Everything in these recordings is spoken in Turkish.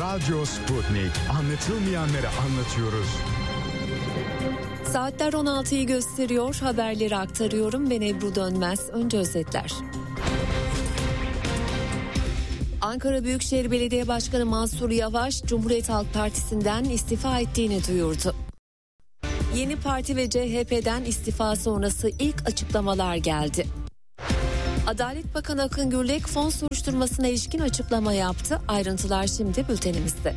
Radyo Sputnik. Anlatılmayanları anlatıyoruz. Saatler 16'yı gösteriyor. Haberleri aktarıyorum. Ben Ebru Dönmez. Önce özetler. Ankara Büyükşehir Belediye Başkanı Mansur Yavaş, Cumhuriyet Halk Partisi'nden istifa ettiğini duyurdu. Yeni Parti ve CHP'den istifa sonrası ilk açıklamalar geldi. Adalet Bakanı Akın Gürlek fon soruşturmasına ilişkin açıklama yaptı. Ayrıntılar şimdi bültenimizde.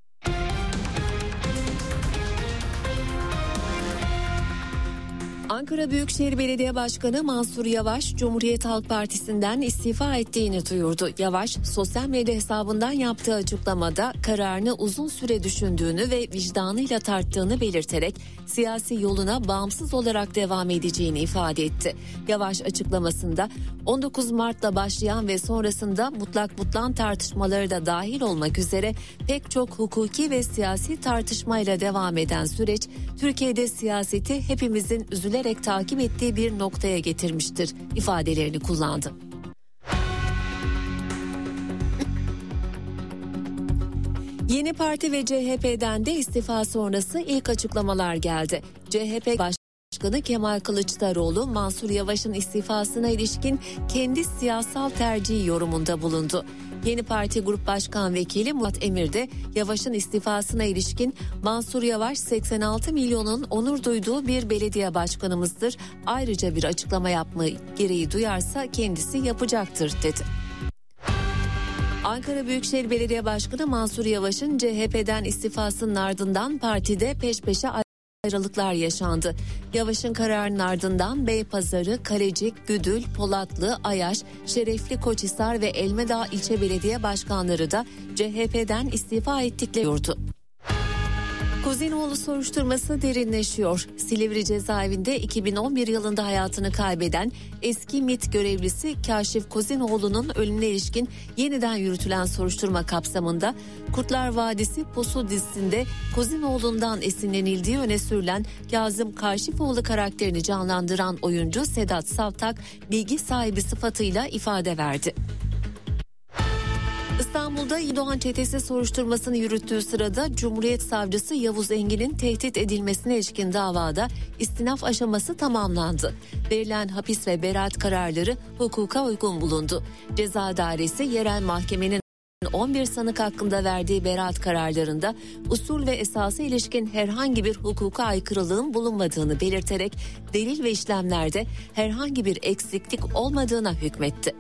Ankara Büyükşehir Belediye Başkanı Mansur Yavaş, Cumhuriyet Halk Partisi'nden istifa ettiğini duyurdu. Yavaş, sosyal medya hesabından yaptığı açıklamada kararını uzun süre düşündüğünü ve vicdanıyla tarttığını belirterek siyasi yoluna bağımsız olarak devam edeceğini ifade etti. Yavaş açıklamasında 19 Mart'la başlayan ve sonrasında mutlak butlan tartışmaları da dahil olmak üzere pek çok hukuki ve siyasi tartışmayla devam eden süreç, Türkiye'de siyaseti hepimizin üzülerek takip ettiği bir noktaya getirmiştir ifadelerini kullandı. Yeni Parti ve CHP'den de istifa sonrası ilk açıklamalar geldi. CHP Başkanı Kemal Kılıçdaroğlu, Mansur Yavaş'ın istifasına ilişkin kendi siyasal tercihi yorumunda bulundu. Yeni Parti Grup Başkan Vekili Murat Emir de Yavaş'ın istifasına ilişkin Mansur Yavaş 86 milyonun onur duyduğu bir belediye başkanımızdır. Ayrıca bir açıklama yapma gereği duyarsa kendisi yapacaktır dedi. Ankara Büyükşehir Belediye Başkanı Mansur Yavaş'ın CHP'den istifasının ardından partide peş peşe ayrılıklar yaşandı. Yavaş'ın kararının ardından Beypazarı, Kalecik, Güdül, Polatlı, Ayaş, Şerefli Koçhisar ve Elmedağ ilçe belediye başkanları da CHP'den istifa ettikleri duyurdu. Kozinoğlu soruşturması derinleşiyor. Silivri cezaevinde 2011 yılında hayatını kaybeden eski MİT görevlisi Kaşif Kozinoğlu'nun ölümüne ilişkin yeniden yürütülen soruşturma kapsamında Kurtlar Vadisi Pusu dizisinde Kozinoğlu'ndan esinlenildiği öne sürülen Kazım Kaşifoğlu karakterini canlandıran oyuncu Sedat Savtak bilgi sahibi sıfatıyla ifade verdi. İstanbul'da İdoğan çetesi soruşturmasını yürüttüğü sırada Cumhuriyet Savcısı Yavuz Engin'in tehdit edilmesine ilişkin davada istinaf aşaması tamamlandı. Verilen hapis ve beraat kararları hukuka uygun bulundu. Ceza Dairesi yerel mahkemenin 11 sanık hakkında verdiği beraat kararlarında usul ve esasa ilişkin herhangi bir hukuka aykırılığın bulunmadığını belirterek delil ve işlemlerde herhangi bir eksiklik olmadığına hükmetti.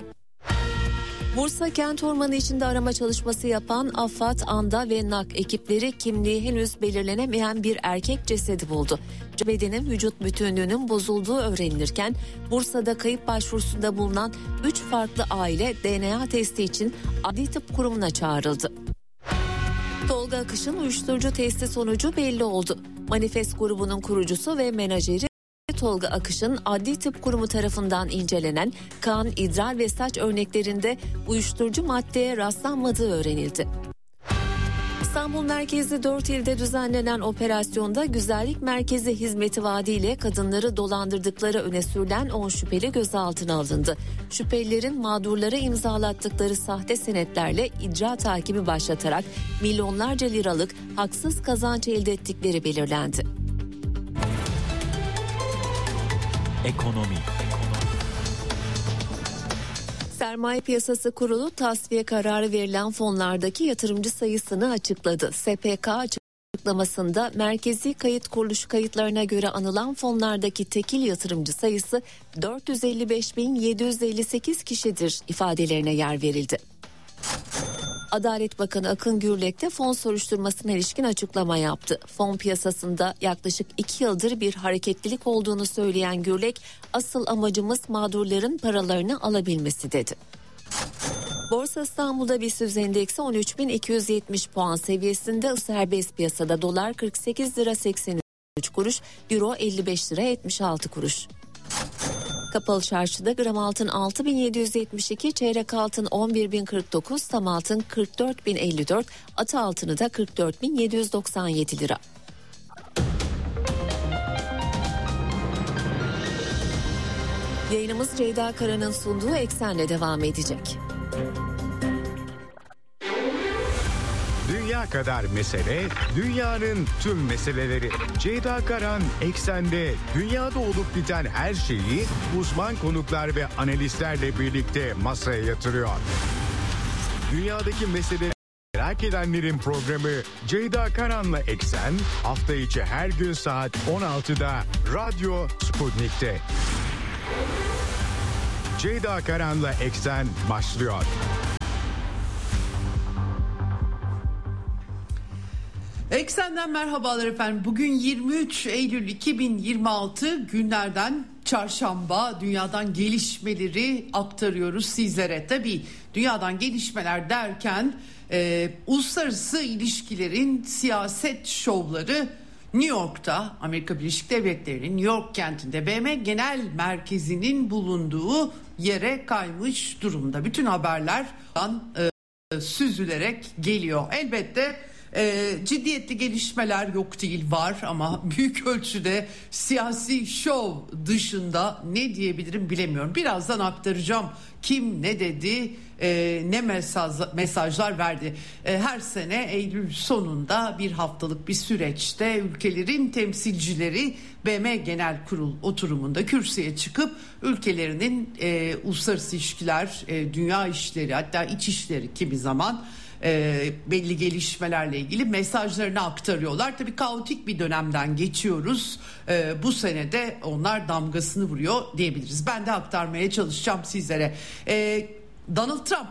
Bursa Kent Ormanı içinde arama çalışması yapan AFAD, ANDA ve NAK ekipleri kimliği henüz belirlenemeyen bir erkek cesedi buldu. Bedenin vücut bütünlüğünün bozulduğu öğrenilirken Bursa'da kayıp başvurusunda bulunan 3 farklı aile DNA testi için Adli Tıp Kurumu'na çağrıldı. Tolga Akış'ın uyuşturucu testi sonucu belli oldu. Manifest grubunun kurucusu ve menajeri Tolga Akış'ın Adli Tıp Kurumu tarafından incelenen kan, idrar ve saç örneklerinde uyuşturucu maddeye rastlanmadığı öğrenildi. İstanbul merkezli 4 ilde düzenlenen operasyonda güzellik merkezi hizmeti vaadiyle kadınları dolandırdıkları öne sürülen 10 şüpheli gözaltına alındı. Şüphelilerin mağdurlara imzalattıkları sahte senetlerle icra takibi başlatarak milyonlarca liralık haksız kazanç elde ettikleri belirlendi. Ekonomi. Sermaye Piyasası Kurulu tasfiye kararı verilen fonlardaki yatırımcı sayısını açıkladı. SPK açıklamasında merkezi kayıt kuruluşu kayıtlarına göre anılan fonlardaki tekil yatırımcı sayısı 455.758 kişidir ifadelerine yer verildi. Adalet Bakanı Akın Gürlek de fon soruşturmasına ilişkin açıklama yaptı. Fon piyasasında yaklaşık 2 yıldır bir hareketlilik olduğunu söyleyen Gürlek, asıl amacımız mağdurların paralarını alabilmesi dedi. Borsa İstanbul'da BIST endeksi 13.270 puan seviyesinde, serbest piyasada dolar 48 lira 83 kuruş, euro 55 lira 76 kuruş. Kapalı çarşıda gram altın 6.772, çeyrek altın 11.049, tam altın 44.054, atı altını da 44.797 lira. Yayınımız Ceyda Kara'nın sunduğu Eksen'le devam edecek. Dünya dünya kadar mesele, dünyanın tüm meseleleri. Ceyda Karan Eksen'de dünyada olup biten her şeyi uzman konuklar ve analistlerle birlikte masaya yatırıyor. Dünyadaki meseleleri merak edenlerin programı Ceyda Karan'la Eksen hafta içi her gün saat 16'da Radyo Sputnik'te. Ceyda Karan'la Eksen başlıyor. Eksen'den merhabalar efendim. Bugün 23 Eylül 2026 günlerden çarşamba. Dünyadan gelişmeleri aktarıyoruz sizlere. Tabii dünyadan gelişmeler derken uluslararası ilişkilerin siyaset şovları New York'ta, Amerika Birleşik Devletleri'nin New York kentinde BM Genel Merkezi'nin bulunduğu yere kaymış durumda. Bütün haberler süzülerek geliyor. Elbette ciddiyetli gelişmeler yok değil, var ama büyük ölçüde siyasi şov dışında ne diyebilirim bilemiyorum. Birazdan aktaracağım kim ne dedi, ne mesajlar verdi. Her sene Eylül sonunda bir haftalık bir süreçte ülkelerin temsilcileri BM Genel Kurul oturumunda kürsüye çıkıp ülkelerinin uluslararası ilişkiler, dünya işleri, hatta iç işleri kimi zaman belli gelişmelerle ilgili mesajlarını aktarıyorlar. Tabii kaotik bir dönemden geçiyoruz. Bu senede onlar damgasını vuruyor diyebiliriz. Ben de aktarmaya çalışacağım sizlere. Donald Trump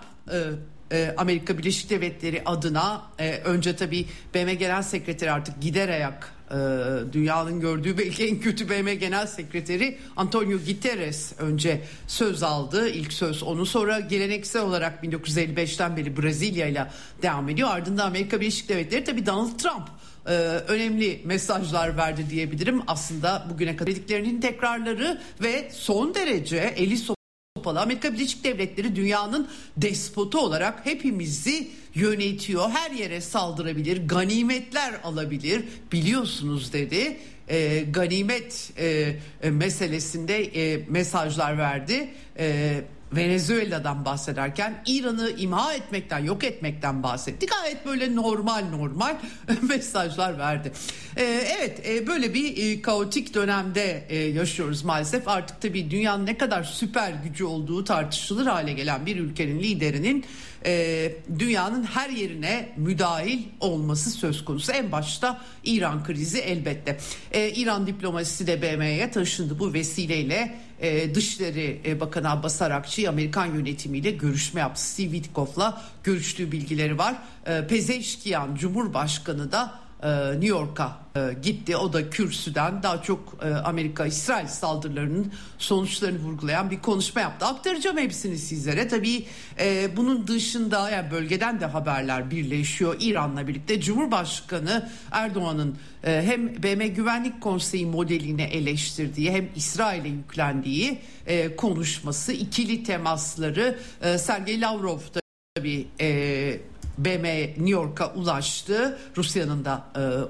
Amerika Birleşik Devletleri adına önce tabii BM Genel Sekreteri, artık gider ayak dünyanın gördüğü belki en kötü BM Genel Sekreteri Antonio Guterres önce söz aldı. İlk söz onu, sonra geleneksel olarak 1955'ten beri Brezilya ile devam ediyor. Ardından Amerika Birleşik Devletleri, tabii Donald Trump önemli mesajlar verdi diyebilirim. Aslında bugüne kadar dediklerinin tekrarları ve son derece eli sopalı. Amerika Birleşik Devletleri dünyanın despotu olarak hepimizi yönetiyor. Her yere saldırabilir, ganimetler alabilir, biliyorsunuz dedi. Ganimet meselesinde mesajlar verdi. Venezuela'dan bahsederken İran'ı imha etmekten, yok etmekten bahsetti. Gayet böyle normal mesajlar verdi. Evet, böyle bir kaotik dönemde yaşıyoruz maalesef. Artık tabii dünyanın ne kadar süper gücü olduğu tartışılır hale gelen bir ülkenin liderinin dünyanın her yerine müdahil olması söz konusu. En başta İran krizi elbette. İran diplomasisi de BM'ye taşındı bu vesileyle. Dışişleri Bakanı Abbas Arakçı Amerikan yönetimiyle görüşme yaptı. Steve Witkoff'la görüştüğü bilgileri var. Pezeşkiyan Cumhurbaşkanı da New York'a gitti. O da kürsüden daha çok Amerika-İsrail saldırılarının sonuçlarını vurgulayan bir konuşma yaptı. Aktaracağım hepsini sizlere. Tabii bunun dışında yani bölgeden de haberler birleşiyor. İran'la birlikte Cumhurbaşkanı Erdoğan'ın hem BM Güvenlik Konseyi modelini eleştirdiği hem İsrail'e yüklendiği konuşması, ikili temasları, Sergey Lavrov tabii BM New York'a ulaştı. Rusya'nın da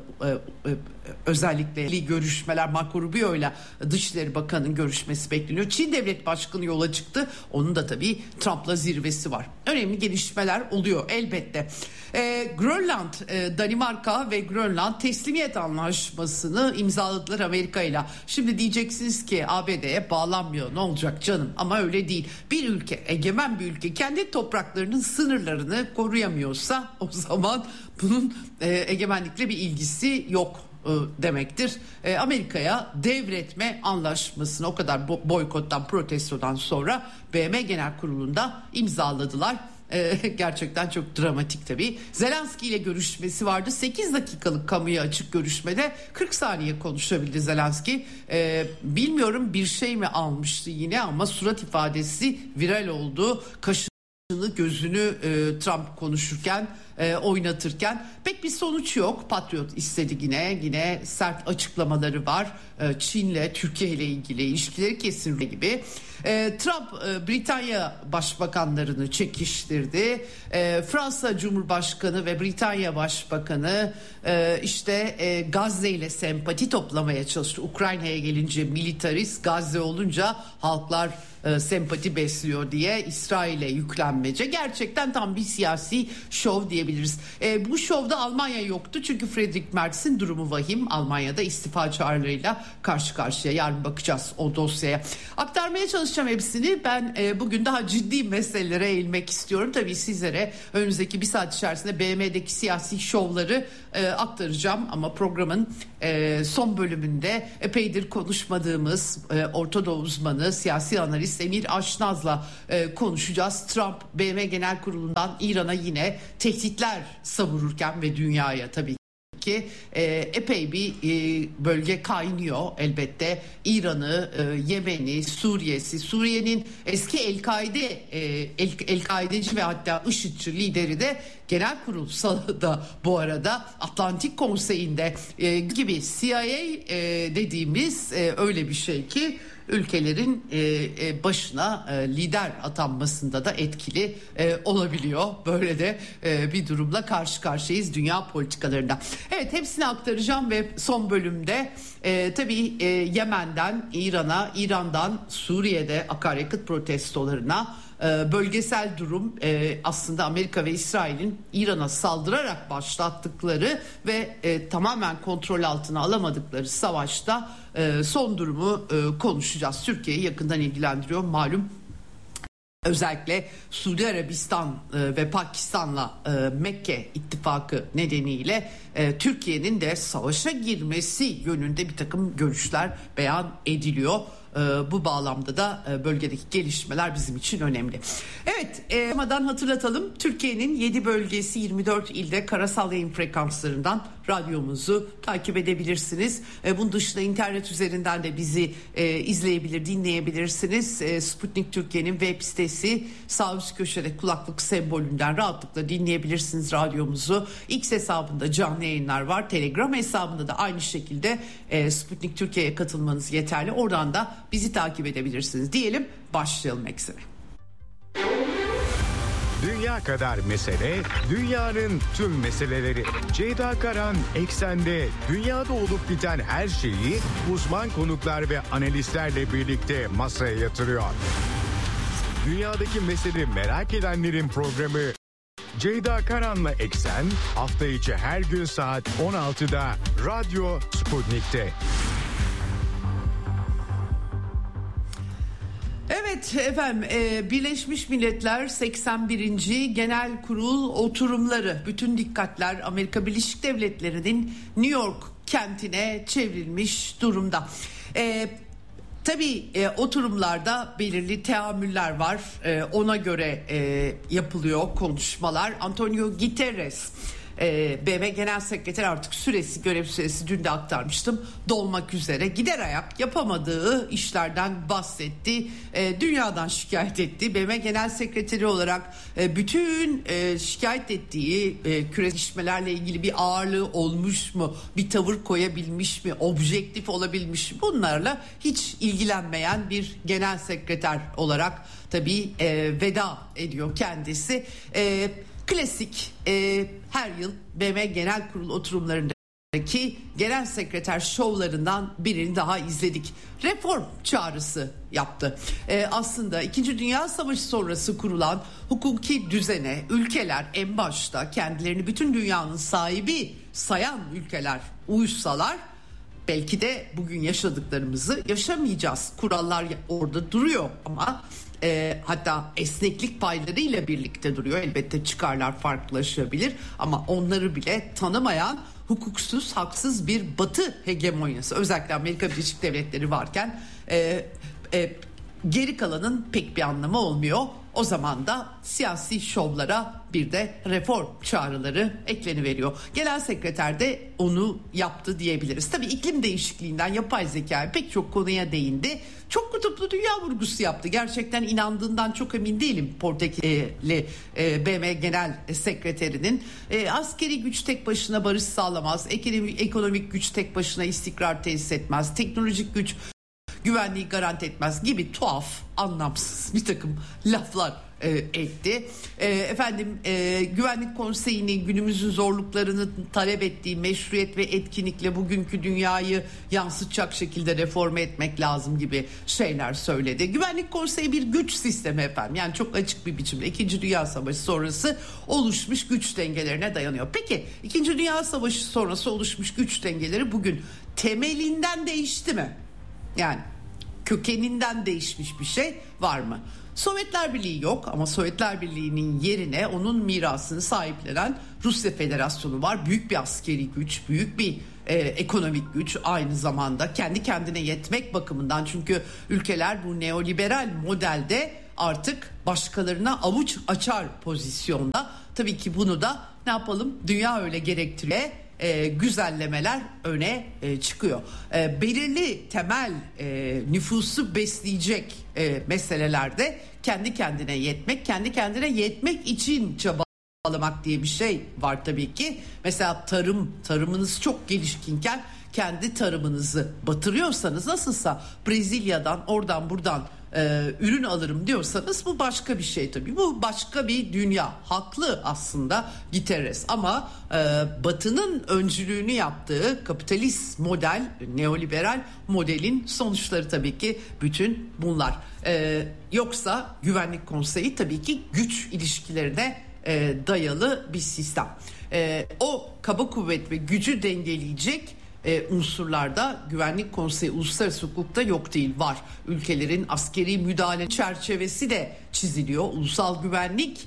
özellikle görüşmeler, Marco Rubio ile Dışişleri Bakanı'nın görüşmesi bekleniyor. Çin Devlet Başkanı yola çıktı. Onun da tabii Trump'la zirvesi var. Önemli gelişmeler oluyor elbette. Grönland, Danimarka ve Grönland teslimiyet anlaşmasını imzaladılar Amerika ile. Şimdi diyeceksiniz ki ABD'ye bağlanmıyor, ne olacak canım, ama öyle değil. Bir ülke, egemen bir ülke kendi topraklarının sınırlarını koruyamıyorsa o zaman bunun egemenlikle bir ilgisi yok demektir. Amerika'ya devretme anlaşmasını o kadar boykottan, protestodan sonra BM Genel Kurulu'nda imzaladılar. Gerçekten çok dramatik tabii. Zelenski ile görüşmesi vardı. 8 dakikalık kamuya açık görüşmede 40 saniye konuşabildi Zelenski. Bilmiyorum bir şey mi almıştı yine, ama surat ifadesi viral oldu. Gözünü Trump konuşurken oynatırken pek bir sonuç yok. Patriot istedi yine sert açıklamaları var. Çin'le, Türkiye ile ilgili ilişkileri kesinlikle gibi. Trump Britanya başbakanlarını çekiştirdi. Fransa Cumhurbaşkanı ve Britanya Başbakanı Gazze ile sempati toplamaya çalıştı. Ukrayna'ya gelince militarist, Gazze olunca halklar sempati besliyor diye İsrail'e yüklenmece. Gerçekten tam bir siyasi şov diyebiliriz. Bu şovda Almanya yoktu çünkü Friedrich Merz'in durumu vahim. Almanya'da istifa çağrılarıyla karşı karşıya. Yarın bakacağız o dosyaya. Aktarmaya çalışacağım hepsini. Ben bugün daha ciddi meselelere eğilmek istiyorum. Tabii sizlere önümüzdeki bir saat içerisinde BM'deki siyasi şovları aktaracağım. Ama programın son bölümünde epeydir konuşmadığımız Orta Doğu uzmanı, siyasi analist Emir Aşnaz'la konuşacağız. Trump BM Genel Kurulu'ndan İran'a yine tehditler savururken ve dünyaya tabii ki epey bir bölge kaynıyor elbette. İran'ı, Yemen'i, Suriye'nin eski El-Kaideci ve hatta IŞİD'ci lideri de genel kurul salonunda bu arada Atlantik Konseyi'nde gibi CIA dediğimiz öyle bir şey ki ülkelerin başına lider atanmasında da etkili olabiliyor. Böyle de bir durumla karşı karşıyayız dünya politikalarında. Evet, hepsini aktaracağım ve son bölümde tabii Yemen'den İran'a, İran'dan Suriye'de akaryakıt protestolarına, bölgesel durum aslında Amerika ve İsrail'in İran'a saldırarak başlattıkları ve tamamen kontrol altına alamadıkları savaşta son durumu konuşacağız. Türkiye'yi yakından ilgilendiriyor malum. Özellikle Suudi Arabistan ve Pakistan'la Mekke ittifakı nedeniyle Türkiye'nin de savaşa girmesi yönünde bir takım görüşler beyan ediliyor. Bu bağlamda da bölgedeki gelişmeler bizim için önemli. Evet, hatırlatalım. Türkiye'nin 7 bölgesi 24 ilde karasal yayın frekanslarından radyomuzu takip edebilirsiniz. Bunun dışında internet üzerinden de bizi izleyebilir, dinleyebilirsiniz. Sputnik Türkiye'nin web sitesi, sağ üst köşede kulaklık sembolünden rahatlıkla dinleyebilirsiniz radyomuzu. X hesabında canlı yayınlar var. Telegram hesabında da aynı şekilde Sputnik Türkiye'ye katılmanız yeterli. Oradan da bizi takip edebilirsiniz diyelim. Başlayalım eksene. Dünya kadar mesele, dünyanın tüm meseleleri. Ceyda Karan Eksen'de dünyada olup biten her şeyi uzman konuklar ve analistlerle birlikte masaya yatırıyor. Dünyadaki mesele merak edenlerin programı Ceyda Karan'la Eksen hafta içi her gün saat 16'da Radyo Sputnik'te. Evet efendim, Birleşmiş Milletler 81. Genel Kurul oturumları, bütün dikkatler Amerika Birleşik Devletleri'nin New York kentine çevrilmiş durumda. Tabii oturumlarda belirli teamüller var, ona göre yapılıyor konuşmalar. Antonio Guterres, BM Genel Sekreteri artık görev süresi dün de aktarmıştım, dolmak üzere, gider ayak yapamadığı işlerden bahsetti. Dünyadan şikayet etti. BM Genel Sekreteri olarak bütün şikayet ettiği küresel gelişmelerle ilgili bir ağırlığı olmuş mu? Bir tavır koyabilmiş mi? Objektif olabilmiş mi? Bunlarla hiç ilgilenmeyen bir genel sekreter olarak tabii veda ediyor kendisi. Klasik her yıl BM Genel Kurul oturumlarındaki genel sekreter şovlarından birini daha izledik. Reform çağrısı yaptı. Aslında 2. Dünya Savaşı sonrası kurulan hukuki düzene ülkeler en başta kendilerini bütün dünyanın sahibi sayan ülkeler uysalar belki de bugün yaşadıklarımızı yaşamayacağız. Kurallar orada duruyor ama hatta esneklik paylarıyla birlikte duruyor. Elbette çıkarlar farklılaşabilir ama onları bile tanımayan hukuksuz, haksız bir Batı hegemonyası, özellikle Amerika Birleşik Devletleri varken geri kalanın pek bir anlamı olmuyor. O zaman da siyasi şovlara bir de reform çağrıları ekleniveriyor. Genel sekreter de onu yaptı diyebiliriz. Tabii iklim değişikliğinden yapay zekaya pek çok konuya değindi. Çok kutuplu dünya vurgusu yaptı. Gerçekten inandığından çok emin değilim Portekizli BM Genel Sekreterinin. Askeri güç tek başına barış sağlamaz. Ekonomik güç tek başına istikrar tesis etmez. Teknolojik güç güvenliği garanti etmez gibi tuhaf, anlamsız bir takım laflar etti. Güvenlik Konseyi'nin günümüzün zorluklarını talep ettiği meşruiyet ve etkinlikle bugünkü dünyayı yansıtacak şekilde reforme etmek lazım gibi şeyler söyledi. Güvenlik Konseyi bir güç sistemi efendim. Yani çok açık bir biçimde 2. Dünya Savaşı sonrası oluşmuş güç dengelerine dayanıyor. Peki 2. Dünya Savaşı sonrası oluşmuş güç dengeleri bugün temelinden değişti mi? Yani kökeninden değişmiş bir şey var mı? Sovyetler Birliği yok ama Sovyetler Birliği'nin yerine onun mirasını sahiplenen Rusya Federasyonu var. Büyük bir askeri güç, büyük bir ekonomik güç, aynı zamanda kendi kendine yetmek bakımından, çünkü ülkeler bu neoliberal modelde artık başkalarına avuç açar pozisyonda. Tabii ki bunu da ne yapalım, dünya öyle gerektiriyor. Güzellemeler öne çıkıyor. Belirli temel nüfusu besleyecek meselelerde kendi kendine yetmek için çabalamak diye bir şey var tabii ki. Mesela tarımınız çok gelişkinken kendi tarımınızı batırıyorsanız, nasılsa Brezilya'dan oradan buradan ürün alırım diyorsanız, bu başka bir şey tabii. Bu başka bir dünya. Haklı aslında Guterres ama Batı'nın öncülüğünü yaptığı kapitalist model, neoliberal modelin sonuçları tabii ki bütün bunlar. Yoksa Güvenlik Konseyi tabii ki güç ilişkilerine dayalı bir sistem. O kaba kuvvet ve gücü dengeleyecek unsurlarda Güvenlik Konseyi uluslararası hukukta yok değil, var. Ülkelerin askeri müdahale çerçevesi de çiziliyor. Ulusal güvenlik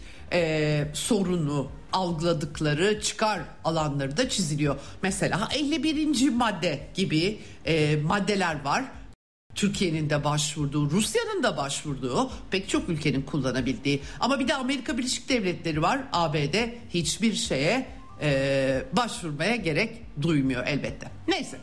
sorunu algıladıkları çıkar alanları da çiziliyor. Mesela 51. madde gibi maddeler var. Türkiye'nin de başvurduğu, Rusya'nın da başvurduğu, pek çok ülkenin kullanabildiği, ama bir de Amerika Birleşik Devletleri var. ABD hiçbir şeye başvurmaya gerek duymuyor elbette. Neyse,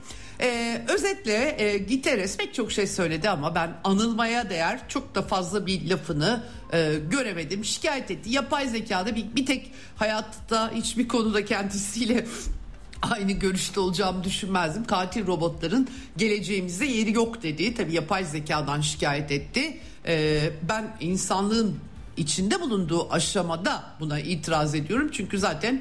özetle Guterres pek çok şey söyledi ama ben anılmaya değer çok da fazla bir lafını göremedim. Şikayet etti. Yapay zekada bir tek hayatta hiçbir konuda kendisiyle aynı görüşte olacağımı düşünmezdim. Katil robotların geleceğimizde yeri yok dedi. Tabii yapay zekadan şikayet etti. Ben insanlığın içinde bulunduğu aşamada buna itiraz ediyorum. Çünkü zaten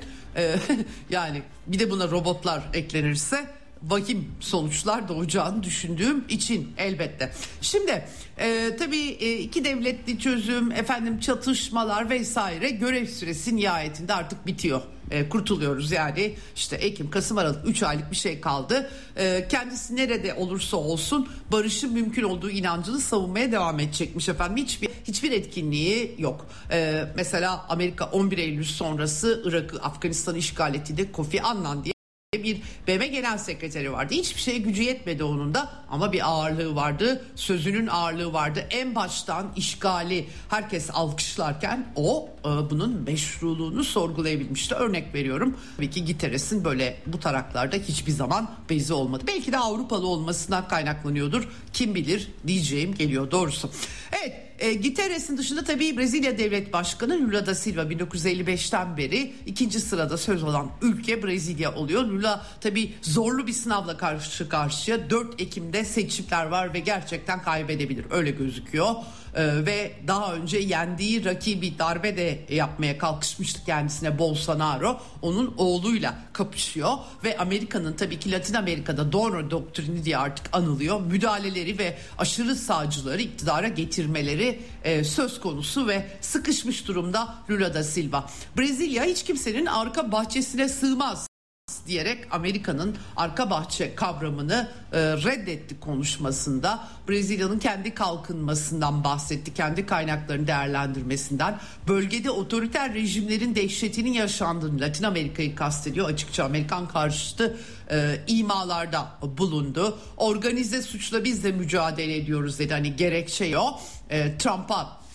yani bir de buna robotlar eklenirse vahim sonuçlar doğacağını düşündüğüm için elbette. Şimdi tabii iki devletli çözüm, çatışmalar vesaire görev süresi nihayetinde artık bitiyor. Kurtuluyoruz yani, işte Ekim, Kasım, Aralık 3 aylık bir şey kaldı. Kendisi nerede olursa olsun barışın mümkün olduğu inancını savunmaya devam edecekmiş efendim. Hiçbir etkinliği yok. Mesela Amerika 11 Eylül sonrası Irak'ı, Afganistan'ı işgal ettiğinde Kofi Annan diye bir BM Genel Sekreteri vardı. Hiçbir şeye gücü yetmedi onun da, ama bir ağırlığı vardı, sözünün ağırlığı vardı. En baştan işgali herkes alkışlarken o bunun meşruluğunu sorgulayabilmişti. Örnek veriyorum, tabii ki Guterres'in böyle bu taraklarda hiçbir zaman bezi olmadı. Belki de Avrupalı olmasından kaynaklanıyordur. Kim bilir diyeceğim geliyor doğrusu. Evet. Guterres'in dışında tabii Brezilya Devlet Başkanı Lula da Silva 1955'ten beri ikinci sırada söz olan ülke Brezilya oluyor. Lula tabii zorlu bir sınavla karşı karşıya. 4 Ekim'de seçimler var ve gerçekten kaybedebilir, öyle gözüküyor. Ve daha önce yendiği rakibi darbe de yapmaya kalkışmıştı kendisine, Bolsonaro. Onun oğluyla kapışıyor ve Amerika'nın tabii ki Latin Amerika'da donor doktrini diye artık anılıyor, müdahaleleri ve aşırı sağcıları iktidara getirmeleri söz konusu ve sıkışmış durumda Lula da Silva. Brezilya hiç kimsenin arka bahçesine sığmaz diyerek Amerika'nın arka bahçe kavramını reddetti konuşmasında. Brezilya'nın kendi kalkınmasından bahsetti, kendi kaynaklarını değerlendirmesinden, bölgede otoriter rejimlerin dehşetinin yaşandığını, Latin Amerika'yı kastediyor, açıkça Amerikan karşıtı imalarda bulundu. Organize suçla biz de mücadele ediyoruz dedi, hani gerekçe o. Trump'a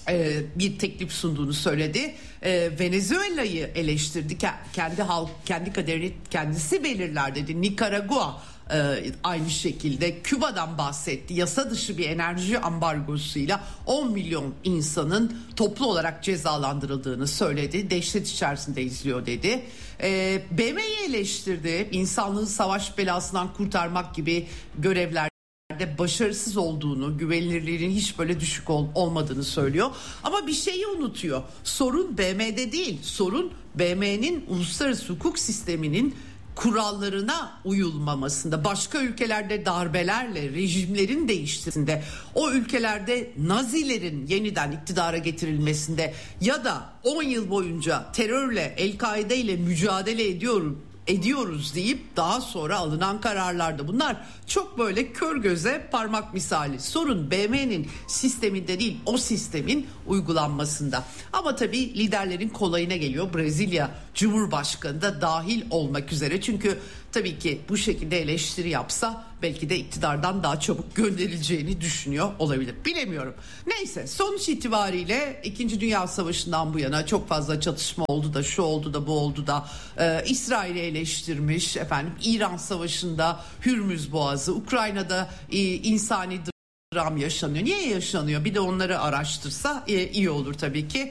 bir teklif sunduğunu söyledi. Venezuela'yı eleştirdi. Kendi kaderini kendisi belirler dedi. Nikaragua aynı şekilde. Küba'dan bahsetti. Yasa dışı bir enerji ambargosuyla 10 milyon insanın toplu olarak cezalandırıldığını söyledi. Dehşet içerisinde izliyor dedi. BM'yi eleştirdi. İnsanlığı savaş belasından kurtarmak gibi görevler ülkelerde başarısız olduğunu, güvenilirliğinin hiç böyle düşük olmadığını söylüyor. Ama bir şeyi unutuyor. Sorun BM'de değil. Sorun BM'nin uluslararası hukuk sisteminin kurallarına uyulmamasında, başka ülkelerde darbelerle rejimlerin değiştiğinde, o ülkelerde Nazilerin yeniden iktidara getirilmesinde ya da 10 yıl boyunca terörle, El-Kaide ile mücadele ediyoruz deyip daha sonra alınan kararlarda, bunlar çok böyle kör göze parmak misali. Sorun BM'nin sisteminde değil, o sistemin uygulanmasında. Ama tabii liderlerin kolayına geliyor, Brezilya Cumhurbaşkanı da dahil olmak üzere. Çünkü tabii ki bu şekilde eleştiri yapsa belki de iktidardan daha çabuk gönderileceğini düşünüyor olabilir. Bilemiyorum. Neyse, sonuç itibariyle 2. Dünya Savaşı'ndan bu yana çok fazla çatışma oldu da, şu oldu da, bu oldu da, İsrail'i eleştirmiş, İran Savaşı'nda Hürmüz Boğazı, Ukrayna'da insani dram yaşanıyor. Niye yaşanıyor? Bir de onları araştırsa iyi olur tabii ki.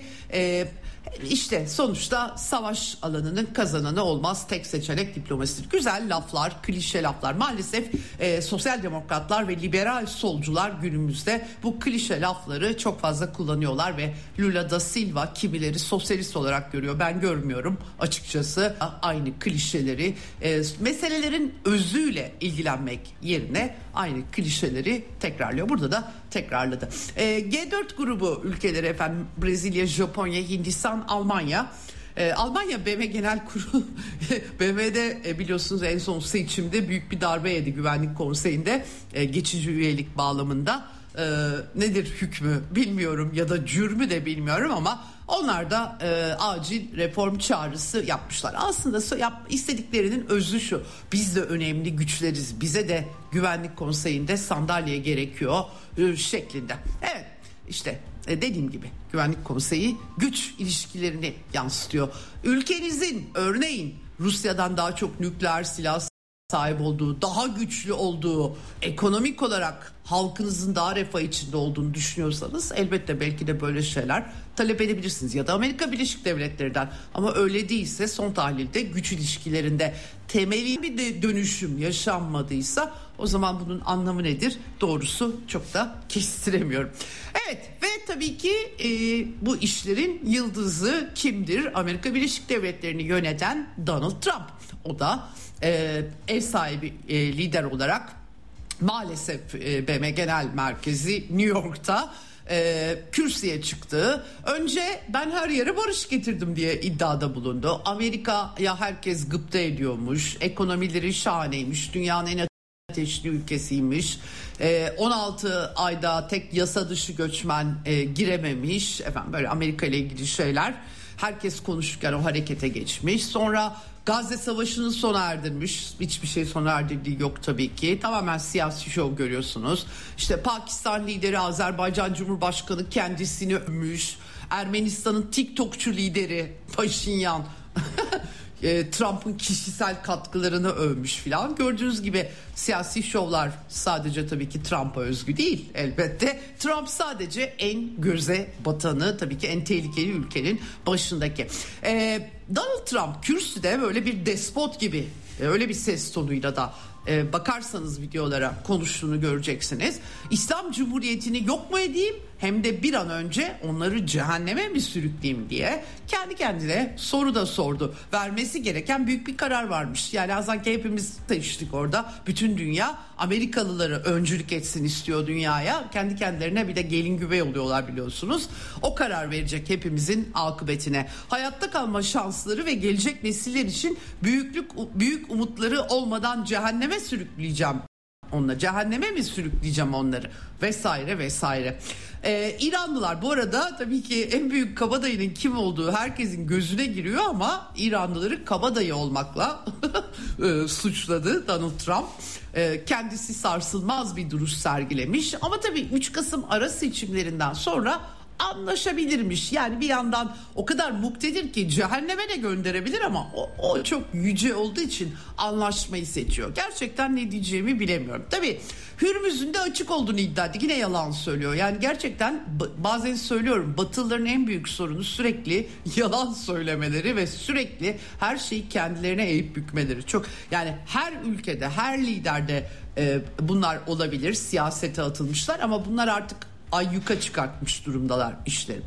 İşte sonuçta savaş alanının kazananı olmaz. Tek seçenek diplomasidir. Güzel laflar, klişe laflar. Maalesef sosyal demokratlar ve liberal solcular günümüzde bu klişe lafları çok fazla kullanıyorlar ve Lula da Silva kimileri sosyalist olarak görüyor. Ben görmüyorum açıkçası. Aynı klişeleri, meselelerin özüyle ilgilenmek yerine aynı klişeleri tekrarlıyor. Burada da tekrarladı. G4 grubu ülkeleri Brezilya, Japonya, Hindistan, Almanya. Almanya BM Genel Kurulu BM'de biliyorsunuz en son seçimde büyük bir darbe yedi Güvenlik Konseyi'nde geçici üyelik bağlamında. Nedir hükmü bilmiyorum ya da cürmü de bilmiyorum ama onlar da acil reform çağrısı yapmışlar. Aslında istediklerinin özü şu: biz de önemli güçleriz, bize de Güvenlik Konseyi'nde sandalye gerekiyor şeklinde. Evet, işte dediğim gibi Güvenlik Konseyi güç ilişkilerini yansıtıyor. Ülkenizin örneğin Rusya'dan daha çok nükleer silah sahip olduğu, daha güçlü olduğu, ekonomik olarak halkınızın daha refah içinde olduğunu düşünüyorsanız elbette belki de böyle şeyler talep edebilirsiniz ya da Amerika Birleşik Devletleri'nden. Ama öyle değilse, son tahlilde güç ilişkilerinde temeli bir dönüşüm yaşanmadıysa o zaman bunun anlamı nedir? Doğrusu çok da kestiremiyorum. Evet, ve tabii ki bu işlerin yıldızı kimdir? Amerika Birleşik Devletleri'ni yöneten Donald Trump. O da ev sahibi lider olarak maalesef BM Genel Merkezi New York'ta kürsüye çıktı. Önce ben her yere barış getirdim diye iddiada bulundu. Amerika'ya herkes gıpta ediyormuş, ekonomileri şahaneymiş, dünyanın en ateşli ülkesiymiş, 16 ayda tek yasa dışı göçmen girememiş, böyle Amerika ile ilgili şeyler. Herkes konuşurken o harekete geçmiş. Sonra Gazze Savaşı'nı sona erdirmiş. Hiçbir şey sona erdirdiği yok tabii ki. Tamamen siyasi şov görüyorsunuz. İşte Pakistan lideri, Azerbaycan Cumhurbaşkanı kendisini övmüş. Ermenistan'ın TikTokçu lideri Paşinyan Trump'ın kişisel katkılarını övmüş filan. Gördüğünüz gibi siyasi şovlar sadece tabii ki Trump'a özgü değil elbette. Trump sadece en göze batanı, tabii ki en tehlikeli ülkenin başındaki. Donald Trump kürsüde böyle bir despot gibi, öyle bir ses tonuyla da bakarsanız videolara konuştuğunu göreceksiniz. İslam Cumhuriyeti'ni yok mu edeyim, hem de bir an önce onları cehenneme mi sürükleyeyim diye kendi kendine soru da sordu. Vermesi gereken büyük bir karar varmış. Yani sanki hepimiz seçtik orada. Bütün dünya Amerikalıları öncülük etsin istiyor dünyaya. Kendi kendilerine bir de gelin güvey oluyorlar biliyorsunuz. O karar verecek hepimizin akıbetine. Hayatta kalma şansları ve gelecek nesiller için büyük umutları olmadan cehenneme sürükleyeceğim onları. Cehenneme mi sürükleyeceğim onları? Vesaire vesaire. İranlılar bu arada tabii ki en büyük kabadayının kim olduğu herkesin gözüne giriyor ama İranlıları kabadayı olmakla suçladı Donald Trump. Kendisi sarsılmaz bir duruş sergilemiş ama tabii 3 Kasım ara seçimlerinden sonra anlaşabilirmiş. Yani bir yandan o kadar muktedir ki cehenneme de gönderebilir ama o çok yüce olduğu için anlaşmayı seçiyor. Gerçekten ne diyeceğimi bilemiyorum. Tabii Hürmüz'ün de açık olduğunu iddia etti. Yine yalan söylüyor. Yani gerçekten bazen söylüyorum, Batılıların en büyük sorunu sürekli yalan söylemeleri ve sürekli her şeyi kendilerine eğip bükmeleri. Çok, yani her ülkede, her liderde bunlar olabilir. Siyasete atılmışlar ama bunlar artık ayyuka çıkartmış durumdalar işleri.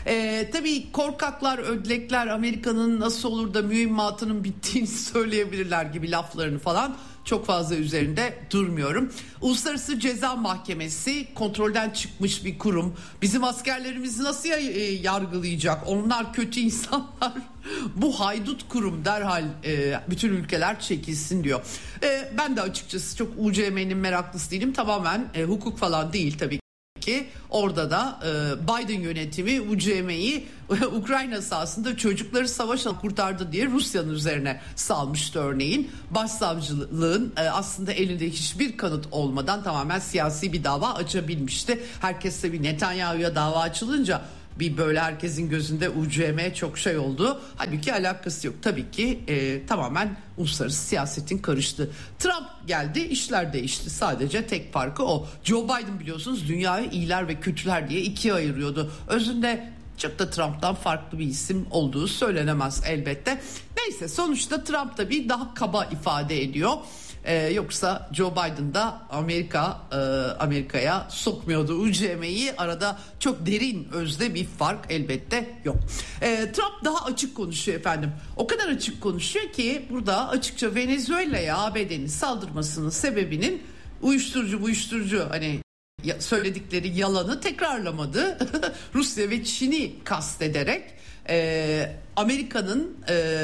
Tabii korkaklar, ödlekler Amerika'nın nasıl olur da mühimmatının bittiğini söyleyebilirler gibi laflarını falan çok fazla üzerinde durmuyorum. Uluslararası Ceza Mahkemesi kontrolden çıkmış bir kurum. Bizim askerlerimizi nasıl yargılayacak? Onlar kötü insanlar. Bu haydut kurum derhal bütün ülkeler çekilsin diyor. Ben de açıkçası çok UCM'nin meraklısı değilim. Tamamen hukuk falan değil tabii ki. Orada da Biden yönetimi UCM'yi Ukrayna sahasında çocukları savaşa kurtardı diye Rusya'nın üzerine salmıştı örneğin. Başsavcılığın aslında elinde hiçbir kanıt olmadan tamamen siyasi bir dava açabilmişti. Herkes tabii Netanyahu'ya dava açılınca bir böyle herkesin gözünde UCM çok şey oldu. Halbuki alakası yok. Tabii ki tamamen uluslararası siyasetin karıştı. Trump geldi, işler değişti. Sadece tek farkı o. Joe Biden biliyorsunuz dünyayı iyiler ve kötüler diye ikiye ayırıyordu. Özünde çok da Trump'tan farklı bir isim olduğu söylenemez elbette. Neyse, sonuçta Trump da bir daha kaba ifade ediyor. Yoksa Joe Biden da Amerika'ya sokmuyordu UCM'yi. Arada çok derin, özde bir fark elbette yok. Trump daha açık konuşuyor efendim. O kadar açık konuşuyor ki burada açıkça Venezuela'ya ABD'nin saldırmasının sebebinin uyuşturucu hani söyledikleri yalanı tekrarlamadı. Rusya ve Çin'i kastederek Amerika'nın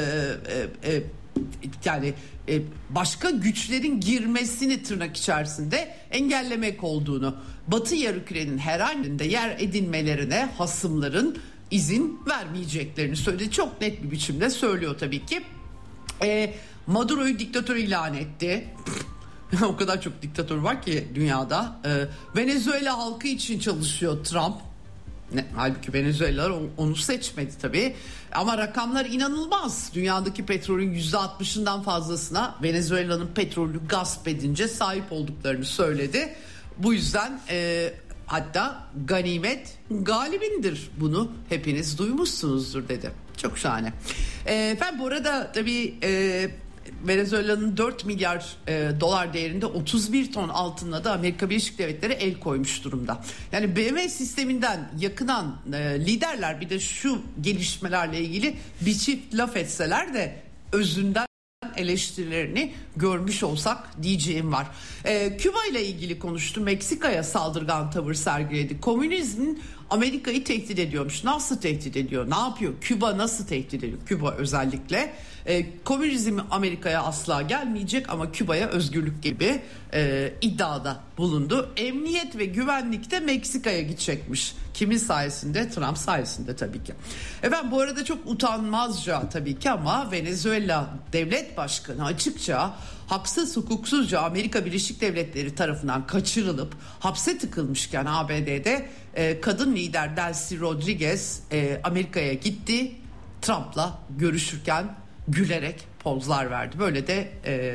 başka güçlerin girmesini tırnak içerisinde engellemek olduğunu, Batı yarımkürenin herhangi bir yer edinmelerine hasımların izin vermeyeceklerini söyledi. Çok net bir biçimde söylüyor tabii ki. Maduro'yu diktatör ilan etti. O kadar çok diktatör var ki dünyada. Venezuela halkı için çalışıyor Trump. Halbuki Venezuelalılar onu seçmedi tabii. Ama rakamlar inanılmaz. Dünyadaki petrolün %60'ından fazlasına Venezuela'nın petrolü gasp edince sahip olduklarını söyledi. Bu yüzden hatta ganimet galibindir, bunu hepiniz duymuşsunuzdur dedi. Çok şahane. Efendim bu arada tabii Venezuela'nın 4 milyar dolar değerinde 31 ton altınla da Amerika Birleşik Devletleri el koymuş durumda. Yani BM sisteminden yakınan liderler bir de şu gelişmelerle ilgili bir çift laf etseler de özünden eleştirilerini görmüş olsak diyeceğim var. Küba ile ilgili konuştu. Meksika'ya saldırgan tavır sergiledi. Komünizmin Amerika'yı tehdit ediyormuş. Nasıl tehdit ediyor? Ne yapıyor? Küba nasıl tehdit ediyor? Küba özellikle. Komünizm Amerika'ya asla gelmeyecek ama Küba'ya özgürlük gibi iddiada bulundu. Emniyet ve güvenlik de Meksika'ya gidecekmiş. Kimin sayesinde? Trump sayesinde tabii ki. Efendim bu arada çok utanmazca tabii ki ama Venezuela Devlet Başkanı açıkça haksız hukuksuzca Amerika Birleşik Devletleri tarafından kaçırılıp hapse tıkılmışken ABD'de kadın lider Delcy Rodriguez Amerika'ya gitti. Trump'la görüşürken gülerek pozlar verdi. Böyle de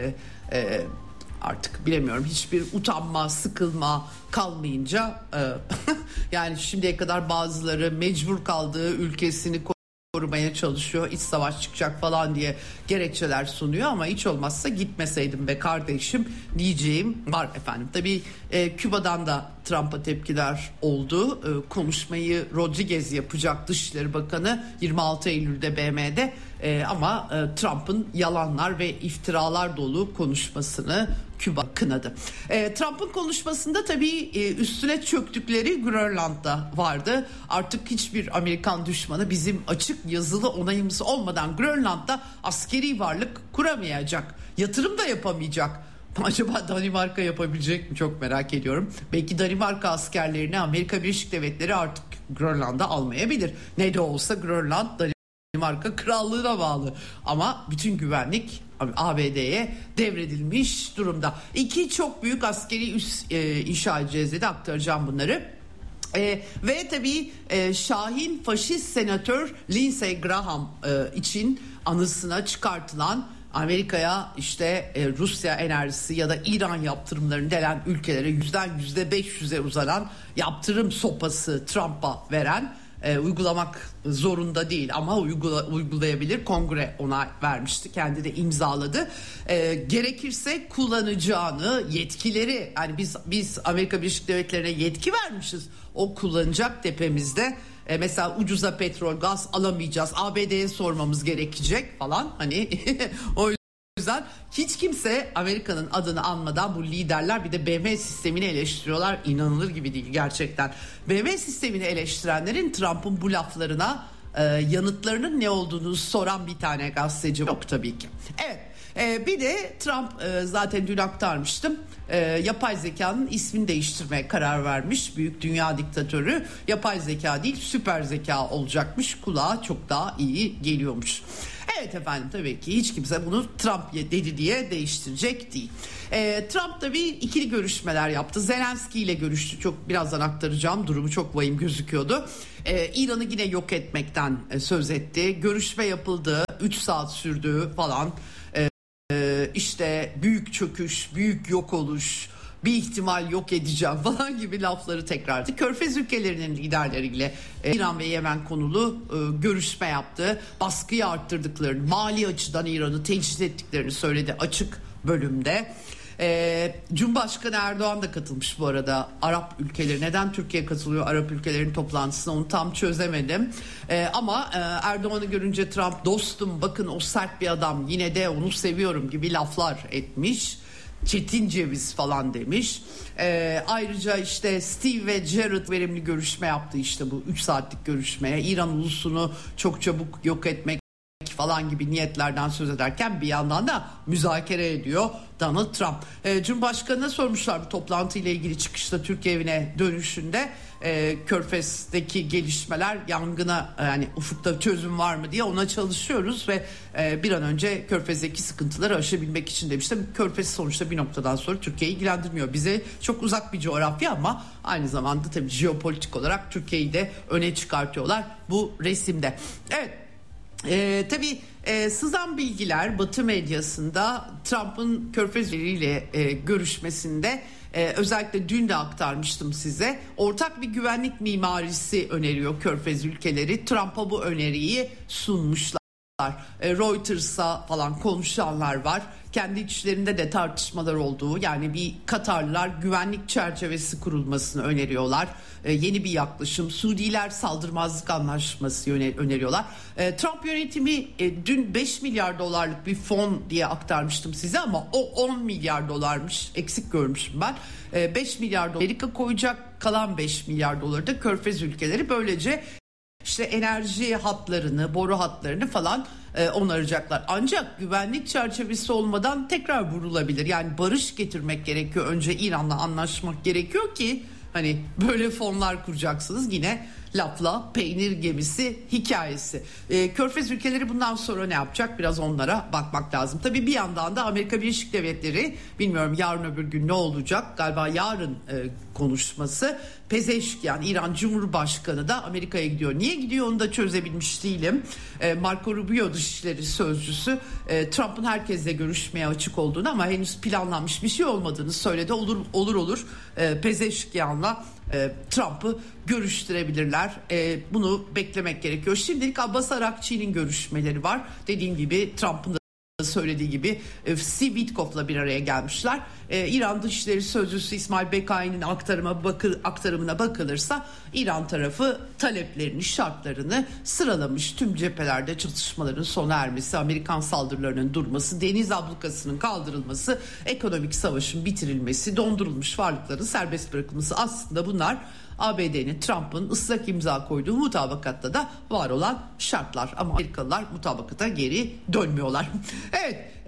artık bilemiyorum, hiçbir utanma, sıkılma kalmayınca yani şimdiye kadar bazıları mecbur kaldığı ülkesini korumaya çalışıyor, iç savaş çıkacak falan diye gerekçeler sunuyor ama hiç olmazsa gitmeseydim be kardeşim diyeceğim var efendim. Tabii Küba'dan da Trump'a tepkiler oldu. Konuşmayı Rodriguez yapacak, Dışişleri Bakanı 26 Eylül'de BM'de ama Trump'ın yalanlar ve iftiralar dolu konuşmasını Küba kınadı. Trump'ın konuşmasında tabii üstüne çöktükleri Grönland'da vardı. Artık hiçbir Amerikan düşmanı bizim açık yazılı onayımız olmadan Grönland'da askeri varlık kuramayacak. Yatırım da yapamayacak. Acaba Danimarka yapabilecek mi? Çok merak ediyorum. Belki Danimarka askerlerini Amerika Birleşik Devletleri artık Grönland'a almayabilir. Ne de olsa Grönland Danimarka krallığına bağlı. Ama bütün güvenlik ABD'ye devredilmiş durumda. İki çok büyük askeri üs inşa edeceğiz dedi, aktaracağım bunları. Ve tabii Şahin faşist senatör Lindsey Graham için anısına çıkartılan Amerika'ya işte Rusya enerjisi ya da İran yaptırımlarını delen ülkelere %500'e uzanan yaptırım sopası Trump'a veren, uygulamak zorunda değil ama uygulayabilir. Kongre ona vermişti, kendi de imzaladı. Gerekirse kullanacağını, yetkileri, yani biz Amerika Birleşik Devletleri'ne yetki vermişiz, o kullanacak tepemizde. Mesela ucuza petrol, gaz alamayacağız, ABD'ye sormamız gerekecek falan, hani o yüzden hiç kimse Amerika'nın adını anmadan, bu liderler bir de BM sistemini eleştiriyorlar, inanılır gibi değil gerçekten. BM sistemini eleştirenlerin Trump'ın bu laflarına yanıtlarının ne olduğunu soran bir tane gazeteci yok tabii ki. Evet. Bir de Trump, zaten dün aktarmıştım, yapay zekanın ismini değiştirmeye karar vermiş. Büyük dünya diktatörü yapay zeka değil süper zeka olacakmış. Kulağa çok daha iyi geliyormuş. Evet efendim, tabii ki hiç kimse bunu Trump dedi diye değiştirecek değil. Trump da bir ikili görüşmeler yaptı. Zelenski ile görüştü. Çok birazdan aktaracağım. Durumu çok vahim gözüküyordu. İran'ı yine yok etmekten söz etti. Görüşme yapıldı. 3 saat sürdü falan. İşte büyük çöküş, büyük yok oluş, bir ihtimal yok edeceğim falan gibi lafları tekrarladı. Körfez ülkelerinin liderleriyle İran ve Yemen konulu görüşme yaptı. Baskıyı arttırdıklarını, mali açıdan İran'ı teçhiz ettiklerini söyledi açık bölümde. Cumhurbaşkanı Erdoğan da katılmış bu arada Arap ülkeleri. Neden Türkiye katılıyor Arap ülkelerinin toplantısına, onu tam çözemedim. Ama Erdoğan'ı görünce Trump, dostum bakın o sert bir adam, yine de onu seviyorum gibi laflar etmiş. Çetin ceviz falan demiş. Ayrıca işte Steve ve Jared verimli görüşme yaptı, işte bu 3 saatlik görüşmeye. İran ulusunu çok çabuk yok etmek falan gibi niyetlerden söz ederken bir yandan da müzakere ediyor Donald Trump. Cumhurbaşkanı'na sormuşlar bu toplantıyla ilgili çıkışta Türkiye evine dönüşünde, Körfez'deki gelişmeler, yangına yani ufukta çözüm var mı diye, ona çalışıyoruz ve bir an önce Körfez'deki sıkıntıları aşabilmek için demiştim. Körfez sonuçta bir noktadan sonra Türkiye'yi ilgilendirmiyor. Bize çok uzak bir coğrafya ama aynı zamanda tabii jeopolitik olarak Türkiye'yi de öne çıkartıyorlar bu resimde. Evet. Tabii sızan bilgiler Batı medyasında Trump'ın Körfezleriyle görüşmesinde, özellikle dün de aktarmıştım size, ortak bir güvenlik mimarisi öneriyor Körfez ülkeleri. Trump'a bu öneriyi sunmuşlar. Reuters'a falan konuşanlar var. Kendi içlerinde de tartışmalar olduğu, yani bir Katarlılar güvenlik çerçevesi kurulmasını öneriyorlar. Yeni bir yaklaşım. Suudiler saldırmazlık anlaşması öneriyorlar. Trump yönetimi dün 5 milyar dolarlık bir fon diye aktarmıştım size ama o 10 milyar dolarmış. Eksik görmüşüm ben. 5 milyar dolar Amerika koyacak, kalan 5 milyar doları da Körfez ülkeleri, böylece İşte enerji hatlarını, boru hatlarını falan onaracaklar. Ancak güvenlik çerçevesi olmadan tekrar vurulabilir. Yani barış getirmek gerekiyor. Önce İran'la anlaşmak gerekiyor ki hani böyle fonlar kuracaksınız. Yine lafla peynir gemisi hikayesi. Körfez ülkeleri bundan sonra ne yapacak? Biraz onlara bakmak lazım. Tabii bir yandan da Amerika Birleşik Devletleri, bilmiyorum yarın öbür gün ne olacak? Galiba yarın konuşması. Pezeşkian, İran Cumhurbaşkanı da Amerika'ya gidiyor. Niye gidiyor onu da çözebilmiş değilim. Marco Rubio Dışişleri Sözcüsü Trump'ın herkesle görüşmeye açık olduğunu ama henüz planlanmış bir şey olmadığını söyledi. Olur Pezeşkian'la Trump'ı görüştürebilirler. Bunu beklemek gerekiyor. Şimdilik Abbas Arakçı'nın görüşmeleri var. Dediğim gibi Trump'ın da söylediği gibi Steve Witkoff'la bir araya gelmişler. İran Dışişleri Sözcüsü İsmail Bekai'nin aktarımına bakılırsa İran tarafı taleplerini, şartlarını sıralamış. Tüm cephelerde çatışmaların sona ermesi, Amerikan saldırılarının durması, deniz ablukasının kaldırılması, ekonomik savaşın bitirilmesi, dondurulmuş varlıkların serbest bırakılması, aslında bunlar ABD'nin, Trump'ın ıslak imza koyduğu mutabakatta da var olan şartlar. Ama Amerikalılar mutabakata geri dönmüyorlar. Evet,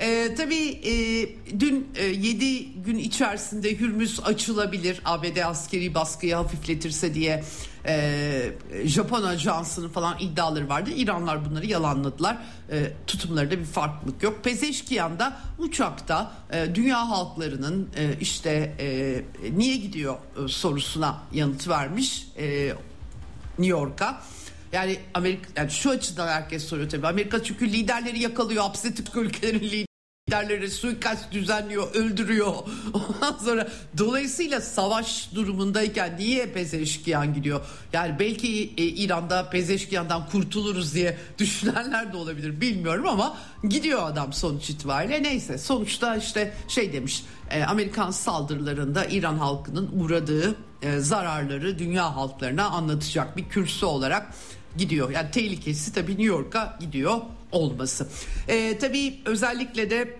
Tabii dün 7 gün içerisinde Hürmüz açılabilir, ABD askeri baskıyı hafifletirse diye Japon ajansının falan iddiaları vardı. İranlar bunları yalanladılar. Tutumlarında bir farklılık yok. Pezeşkiyan'da uçakta dünya halklarının niye gidiyor sorusuna yanıt vermiş New York'a. Yani Amerika, yani şu açıdan herkes soruyor tabii. Amerika çünkü liderleri yakalıyor, hapse tıkıyor ülkelerin liderleri, suikast düzenliyor, öldürüyor. Ondan sonra dolayısıyla savaş durumundayken niye Pezeşkiyan gidiyor? Yani belki İran'da Pezeşkiyan'dan kurtuluruz diye düşünenler de olabilir, bilmiyorum ama gidiyor adam sonuç itibariyle. Neyse, sonuçta işte demiş, Amerikan saldırılarında İran halkının uğradığı zararları dünya halklarına anlatacak bir kürsü olarak gidiyor. Yani tehlikesi tabii New York'a gidiyor olması. Tabii özellikle de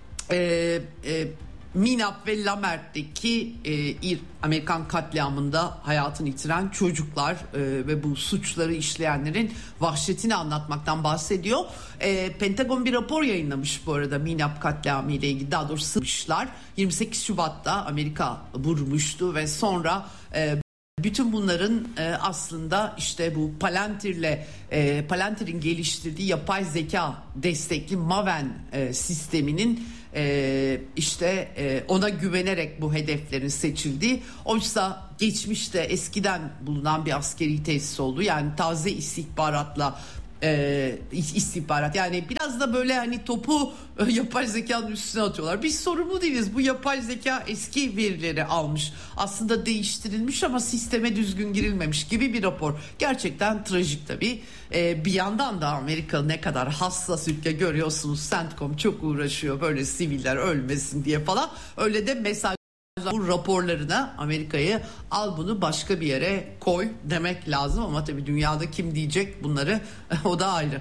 Minap ve Lamert'teki Amerikan katliamında hayatını yitiren çocuklar ve bu suçları işleyenlerin vahşetini anlatmaktan bahsediyor. Pentagon bir rapor yayınlamış bu arada Minap katliamı ile ilgili, daha doğrusu sığmışlar. 28 Şubat'ta Amerika vurmuştu ve sonra bütün bunların aslında işte bu Palantir'in geliştirdiği yapay zeka destekli Maven sisteminin ona güvenerek bu hedeflerin seçildiği, oysa geçmişte eskiden bulunan bir askeri tesis oldu. Yani taze istihbarat, yani biraz da böyle hani topu yapay zekanın üstüne atıyorlar. Biz sorumlu değiliz. Bu yapay zeka eski verileri almış, aslında değiştirilmiş ama sisteme düzgün girilmemiş gibi bir rapor. Gerçekten trajik tabii. Bir yandan da Amerika ne kadar hassas ülke görüyorsunuz. CENTCOM çok uğraşıyor böyle siviller ölmesin diye falan. Öyle de mesaj bu raporlarına Amerika'yı al bunu başka bir yere koy demek lazım ama tabii dünyada kim diyecek bunları o da ayrı.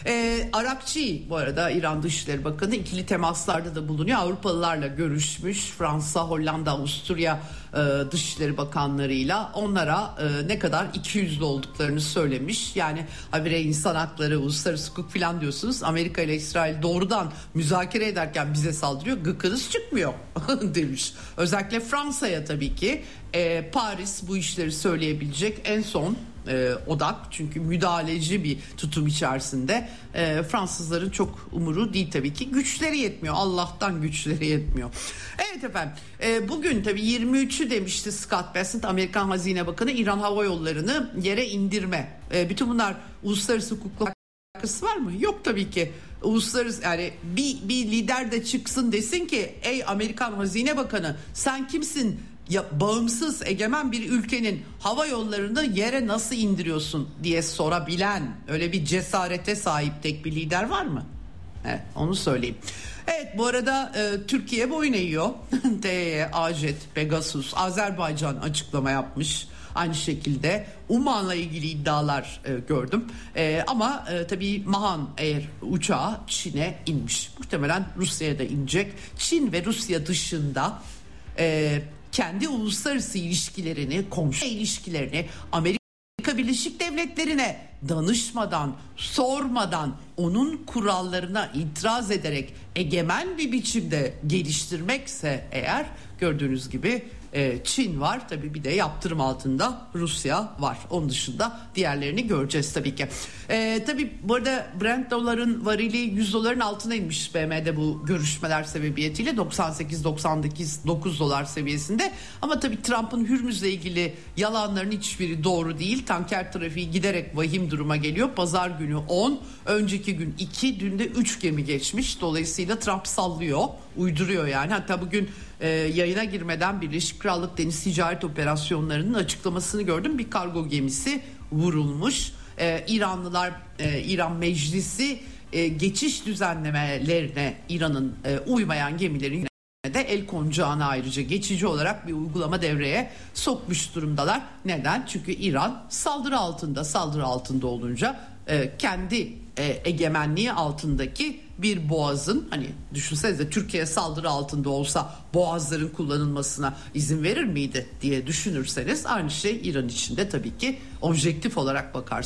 Arakçı bu arada İran Dışişleri Bakanı ikili temaslarda da bulunuyor. Avrupalılarla görüşmüş. Fransa, Hollanda, Avusturya Dışişleri Bakanlarıyla onlara ne kadar ikiyüzlü olduklarını söylemiş. Yani habire insan hakları, uluslararası hukuk falan diyorsunuz. Amerika ile İsrail doğrudan müzakere ederken bize saldırıyor. Gıkınız çıkmıyor demiş. Özellikle Fransa'ya tabii ki Paris bu işleri söyleyebilecek en son odak, çünkü müdahaleci bir tutum içerisinde. Fransızların çok umuru değil tabii ki, güçleri yetmiyor, Allah'tan güçleri yetmiyor. Evet efendim, bugün tabii 23'ü demişti Scott Bessent, Amerikan Hazine Bakanı, İran Hava Yolları'nı yere indirme. Bütün bunlar uluslararası hukukla alakası var mı? Yok tabii ki. Uluslararası, yani bir lider de çıksın desin ki ey Amerikan Hazine Bakanı, sen kimsin? Ya bağımsız egemen bir ülkenin hava yollarını yere nasıl indiriyorsun diye sorabilen, öyle bir cesarete sahip tek bir lider var mı? Evet, onu söyleyeyim. Evet, bu arada Türkiye boyun eğiyor. TE, AJet, Pegasus, Azerbaycan açıklama yapmış. Aynı şekilde Uman'la ilgili iddialar gördüm. Ama tabii Mahan Air uçağı Çin'e inmiş. Muhtemelen Rusya'ya da inecek. Çin ve Rusya dışında kendi uluslararası ilişkilerini, komşu ilişkilerini Amerika Birleşik Devletleri'ne danışmadan, sormadan, onun kurallarına itiraz ederek egemen bir biçimde geliştirmekse eğer, gördüğünüz gibi Çin var, tabii bir de yaptırım altında Rusya var. Onun dışında diğerlerini göreceğiz tabii ki. Tabii bu arada Brent doların varili 100 doların altına inmiş BM'de bu görüşmeler sebebiyetiyle 98-99 dolar seviyesinde. Ama tabii Trump'ın Hürmüz'le ilgili yalanların hiçbiri doğru değil. Tanker trafiği giderek vahim duruma geliyor. Pazar günü 10, önceki gün 2, dün de 3 gemi geçmiş. Dolayısıyla Trump sallıyor, uyduruyor yani. Hatta bugün yayına girmeden Birleşik Krallık Deniz Ticaret Operasyonları'nın açıklamasını gördüm. Bir kargo gemisi vurulmuş. İranlılar, İran Meclisi geçiş düzenlemelerine İran'ın uymayan gemilerin de el konacağına ayrıca geçici olarak bir uygulama devreye sokmuş durumdalar. Neden? Çünkü İran saldırı altında olunca kendi egemenliği altındaki bir boğazın, hani düşünsenize Türkiye saldırı altında olsa boğazların kullanılmasına izin verir miydi diye düşünürseniz, aynı şey İran için de tabii ki objektif olarak bakarsak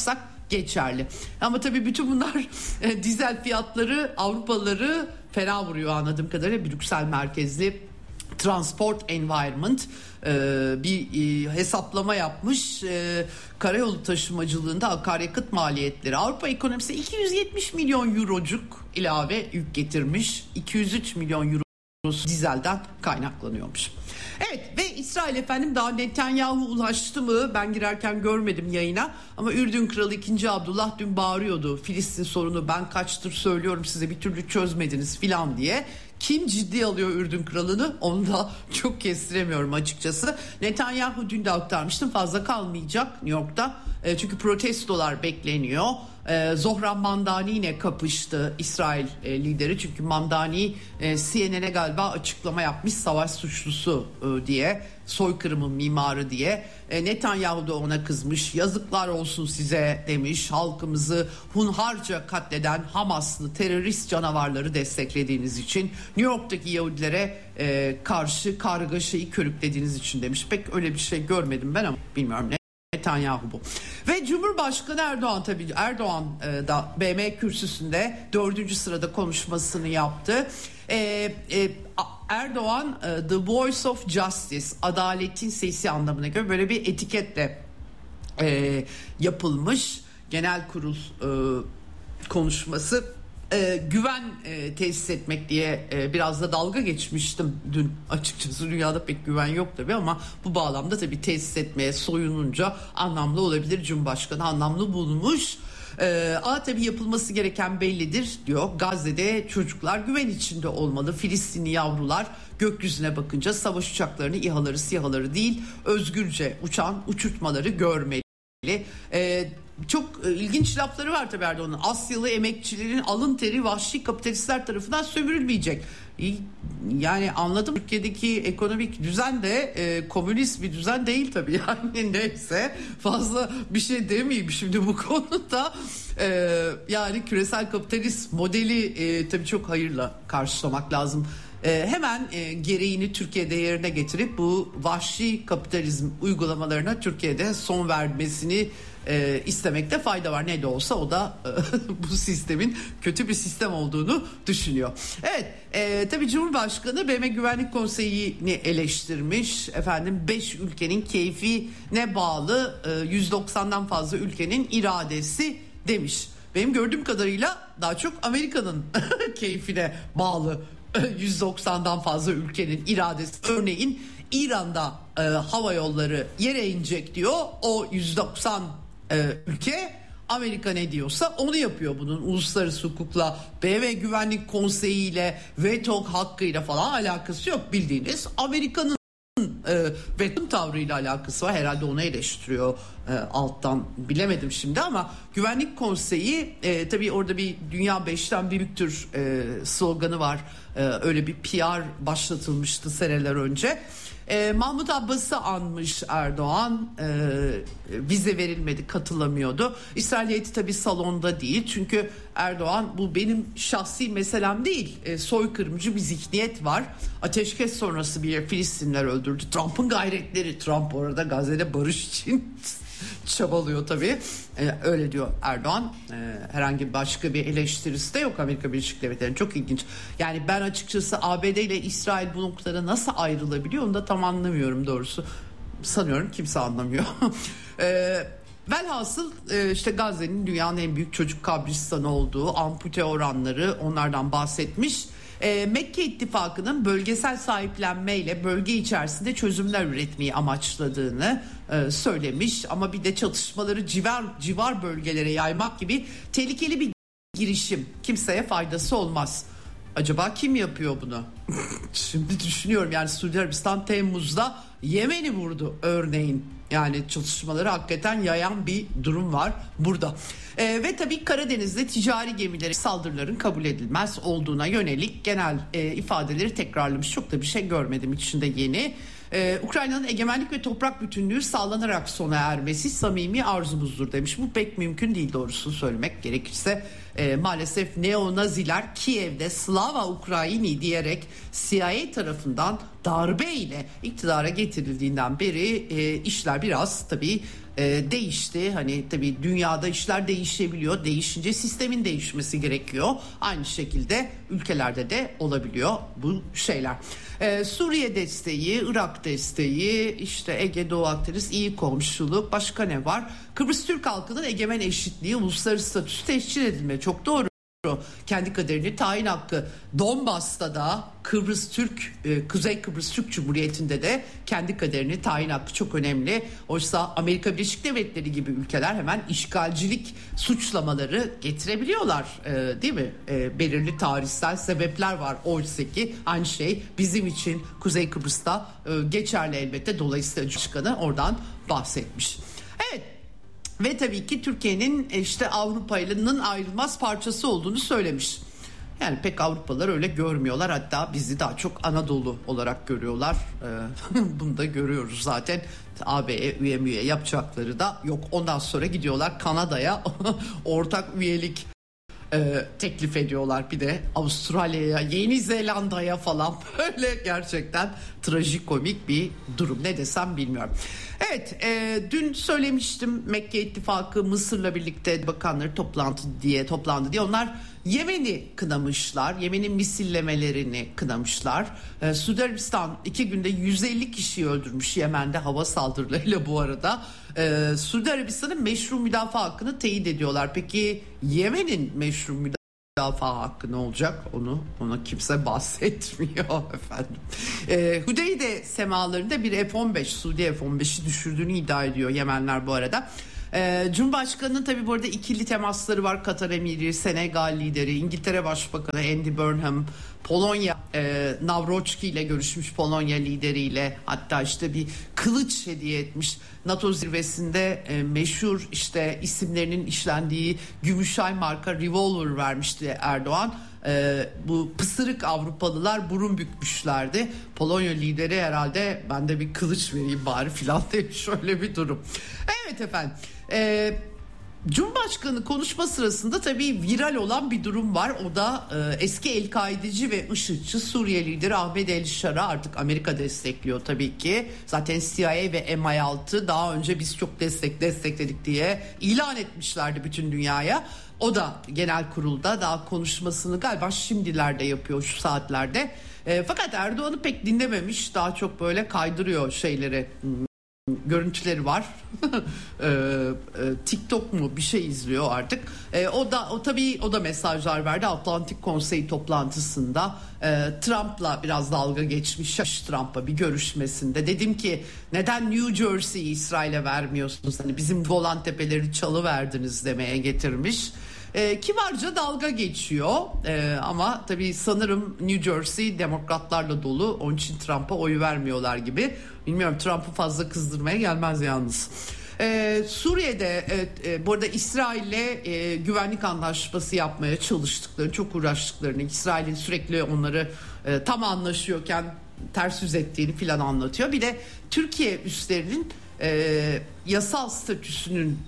geçerli. Ama tabii bütün bunlar dizel fiyatları Avrupalıları fena vuruyor anladığım kadarıyla. Brüksel merkezli Transport Environment bir hesaplama yapmış. Karayolu taşımacılığında akaryakıt maliyetleri Avrupa ekonomisine 270 milyon eurocuk ilave yük getirmiş. 203 milyon euro dizelden kaynaklanıyormuş. Evet ve İsrail efendim daha Netanyahu ulaştı mı? Ben girerken görmedim yayına ama Ürdün Kralı 2. Abdullah dün bağırıyordu. Filistin sorunu ben kaçtır söylüyorum size bir türlü çözmediniz filan diye. Kim ciddiye alıyor Ürdün Kralı'nı onu da çok kestiremiyorum açıkçası. Netanyahu dün de aktarmıştım fazla kalmayacak New York'ta. Çünkü protestolar bekleniyor. Zohran Mamdani ile kapıştı İsrail lideri. Çünkü Mamdani CNN'e galiba açıklama yapmış savaş suçlusu diye. Soykırımın mimarı diye. Netanyahu da ona kızmış. Yazıklar olsun size demiş. Halkımızı hunharca katleden Hamaslı terörist canavarları desteklediğiniz için, New York'taki Yahudilere karşı kargaşayı körüklediğiniz için demiş. Pek öyle bir şey görmedim ben ama bilmiyorum ne. Netanyahu bu. Ve Cumhurbaşkanı Erdoğan da BM kürsüsünde 4. sırada konuşmasını yaptı. Erdoğan the voice of justice, adaletin sesi anlamına göre böyle bir etiketle yapılmış genel kurul konuşması. Güven tesis etmek diye biraz da dalga geçmiştim dün açıkçası. Dünyada pek güven yok tabii ama bu bağlamda tabii tesis etmeye soyununca anlamlı olabilir. Cumhurbaşkanı anlamlı bulmuş. Ama tabii yapılması gereken bellidir diyor. Gazze'de çocuklar güven içinde olmalı. Filistinli yavrular gökyüzüne bakınca savaş uçaklarını, İHA'ları, SİHA'ları değil özgürce uçan uçurtmaları görmeli. Çok ilginç lafları var tabii Erdoğan'ın. Asyalı emekçilerin alın teri vahşi kapitalistler tarafından sömürülmeyecek. Yani anladım, Türkiye'deki ekonomik düzen de komünist bir düzen değil tabii. Yani neyse fazla bir şey demeyeyim şimdi bu konuda. Yani küresel kapitalist modeli tabii çok hayırla karşılamak lazım. Hemen gereğini Türkiye'de yerine getirip bu vahşi kapitalizm uygulamalarına Türkiye'de son vermesini istemekte fayda var. Ne de olsa o da bu sistemin kötü bir sistem olduğunu düşünüyor. Evet, tabii Cumhurbaşkanı BM Güvenlik Konseyi'ni eleştirmiş. 5 ülkenin keyfine bağlı 190'dan fazla ülkenin iradesi demiş. Benim gördüğüm kadarıyla daha çok Amerika'nın keyfine bağlı 190'dan fazla ülkenin iradesi. Örneğin İran'da hava yolları yere inecek diyor. O 190 ülke Amerika ne diyorsa onu yapıyor. Bunun uluslararası hukukla, BM Güvenlik Konseyi ile, veto hakkıyla falan alakası yok. Bildiğiniz Amerika'nın veto tavrıyla alakası var. Herhalde onu eleştiriyor alttan, bilemedim şimdi ama Güvenlik Konseyi tabii orada bir dünya 5'ten büyüktür sloganı var. Öyle bir PR başlatılmıştı seneler önce. Mahmut Abbas'ı anmış Erdoğan, vize verilmedi, katılamıyordu. İsrail heyeti tabii salonda değil çünkü Erdoğan bu benim şahsi meselem değil, soykırımcı bir zihniyet var. Ateşkes sonrası bir Filistinler öldürdü. Trump'ın gayretleri, Trump orada Gazze'de barış için çabalıyor tabii. Öyle diyor Erdoğan. Herhangi başka bir eleştirisi de yok Amerika Birleşik Devletleri'nin. Çok ilginç. Yani ben açıkçası ABD ile İsrail bu noktada nasıl ayrılabiliyor onu da tam anlamıyorum doğrusu. Sanıyorum kimse anlamıyor. Velhasıl işte Gazze'nin dünyanın en büyük çocuk kabristanı olduğu, ampute oranları, onlardan bahsetmiş. Mekke İttifakı'nın bölgesel sahiplenmeyle bölge içerisinde çözümler üretmeyi amaçladığını söylemiş. Ama bir de çatışmaları civar bölgelere yaymak gibi tehlikeli bir girişim, kimseye faydası olmaz. Acaba kim yapıyor bunu? Şimdi düşünüyorum, yani Suudi Arabistan Temmuz'da Yemen'i vurdu örneğin. Yani çatışmaları hakikaten yayan bir durum var burada. Ve tabii Karadeniz'de ticari gemilere saldırıların kabul edilmez olduğuna yönelik genel ifadeleri tekrarlamış. Çok da bir şey görmedim içinde yeni. Ukrayna'nın egemenlik ve toprak bütünlüğü sağlanarak sona ermesi samimi arzumuzdur demiş. Bu pek mümkün değil doğrusunu söylemek gerekirse. Maalesef neonaziler Kiev'de Slava Ukraini diyerek CIA tarafından darbe ile iktidara getirildiğinden beri işler biraz tabii değişti. Hani tabii dünyada işler değişebiliyor. Değişince sistemin değişmesi gerekiyor. Aynı şekilde ülkelerde de olabiliyor bu şeyler. Suriye desteği, Irak desteği, işte Ege, Doğu Akdeniz, iyi komşuluk, başka ne var? Kıbrıs Türk halkının egemen eşitliği, uluslararası statüsü tescil edilme, çok doğru. Kendi kaderini tayin hakkı. Donbas'ta da Kıbrıs Türk, Kuzey Kıbrıs Türk Cumhuriyeti'nde de kendi kaderini tayin hakkı çok önemli. Oysa Amerika Birleşik Devletleri gibi ülkeler hemen işgalcilik suçlamaları getirebiliyorlar, değil mi? Belirli tarihsel sebepler var. Oysa ki aynı şey bizim için Kuzey Kıbrıs'ta geçerli elbette. Dolayısıyla Cumhurbaşkanı oradan bahsetmiş. Evet. Ve tabii ki Türkiye'nin işte Avrupa'nın ayrılmaz parçası olduğunu söylemiş. Yani pek Avrupalılar öyle görmüyorlar. Hatta bizi daha çok Anadolu olarak görüyorlar. Bunu da görüyoruz zaten. AB'ye üye yapacakları da yok. Ondan sonra gidiyorlar Kanada'ya ortak üyelik teklif ediyorlar. Bir de Avustralya'ya, Yeni Zelanda'ya falan, böyle gerçekten trajikomik bir durum, ne desem bilmiyorum. Evet, dün söylemiştim, Mekke İttifakı Mısır'la birlikte bakanları toplandı diye onlar Yemen'i kınamışlar. Yemen'in misillemelerini kınamışlar. Suudi Arabistan 2 günde 150 kişiyi öldürmüş Yemen'de hava saldırılarıyla bu arada. Suudi Arabistan'ın meşru müdafaa hakkını teyit ediyorlar. Peki Yemen'in meşru müdafaa hakkı ne olacak? Ona kimse bahsetmiyor efendim. Hudeyde semalarında bir F-15, Suudi F-15'i düşürdüğünü iddia ediyor Yemenler bu arada. Cumhurbaşkanı'nın tabii bu arada ikili temasları var. Katar Emiri, Senegal lideri, İngiltere Başbakanı Andy Burnham, Polonya Nawrocki ile görüşmüş, Polonya lideriyle, hatta işte bir kılıç hediye etmiş. NATO zirvesinde meşhur işte isimlerinin işlendiği Gümüşay marka revolver vermişti Erdoğan. Bu pısırık Avrupalılar burun bükmüşlerdi. Polonya lideri herhalde ben de bir kılıç vereyim bari filan diye, şöyle bir durum. Evet efendim. Cumhurbaşkanı konuşma sırasında tabii viral olan bir durum var. O da eski El-Kaideci ve IŞİD'ci Suriye lideri Ahmet El-Şar'a artık Amerika destekliyor tabii ki. Zaten CIA ve MI6 daha önce biz çok destekledik diye ilan etmişlerdi bütün dünyaya. O da genel kurulda daha konuşmasını galiba şimdilerde yapıyor, şu saatlerde. Fakat Erdoğan'ı pek dinlememiş, daha çok böyle kaydırıyor şeyleri. Görüntüleri var. TikTok mu bir şey izliyor artık. O da mesajlar verdi Atlantik Konseyi toplantısında. Trump'la biraz dalga geçmiş. Trump'a bir görüşmesinde dedim ki neden New Jersey'yi İsrail'e vermiyorsunuz? Hani bizim Golan Tepeleri çalıverdiniz demeye getirmiş. Kibarca dalga geçiyor ama tabii sanırım New Jersey demokratlarla dolu, onun için Trump'a oy vermiyorlar gibi. Bilmiyorum, Trump'ı fazla kızdırmaya gelmez yalnız. Suriye'de bu arada İsrail'le güvenlik anlaşması yapmaya çalıştıklarını, çok uğraştıklarını, İsrail'in sürekli onları tam anlaşıyorken ters yüz ettiğini filan anlatıyor. Bir de Türkiye üslerinin yasal statüsünün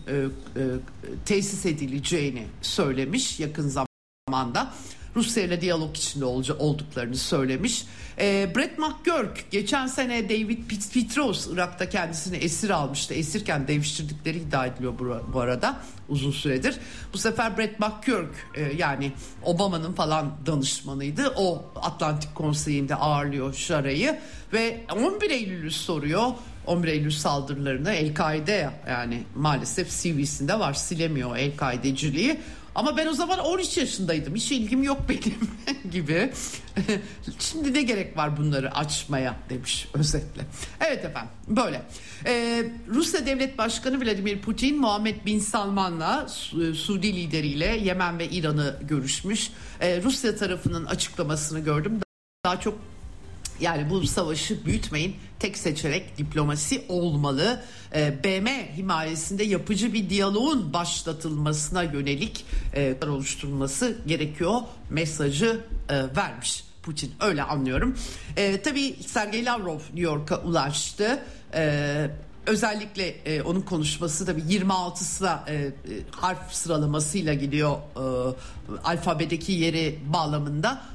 tesis edileceğini söylemiş yakın zamanda. Rusya ile diyalog içinde olduklarını söylemiş. Brett McGurk geçen sene David Petraeus Irak'ta kendisini esir almıştı. Esirken deviştirdikleri iddia ediliyor bu arada uzun süredir. Bu sefer Brett McGurk yani Obama'nın falan danışmanıydı. O Atlantik Konseyi'nde ağırlıyor Şara'yı ve 11 Eylül'ü soruyor. 11 Eylül saldırılarını El-Kaide, yani maalesef CV'sinde var, silemiyor El-Kaideciliği. Ama ben o zaman 13 yaşındaydım, hiç ilgim yok benim gibi. Şimdi ne gerek var bunları açmaya demiş özetle. Evet efendim, böyle. Rusya Devlet Başkanı Vladimir Putin, Muhammed Bin Salman'la Suudi lideriyle Yemen ve İran'ı görüşmüş. Rusya tarafının açıklamasını gördüm. Daha çok yani bu savaşı büyütmeyin, tek seçenek diplomasi olmalı. BM himayesinde yapıcı bir diyaloğun başlatılmasına yönelik oluşturulması gerekiyor mesajı vermiş Putin, öyle anlıyorum. Tabii Sergey Lavrov New York'a ulaştı. Özellikle onun konuşması tabii 26'sına harf sıralamasıyla gidiyor alfabedeki yeri bağlamında.